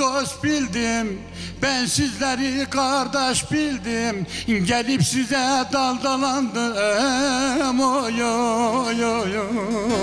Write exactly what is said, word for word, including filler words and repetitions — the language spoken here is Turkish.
dost bildim, ben sizleri kardeş bildim. Gelip size daldalandım, oy oy oy oy.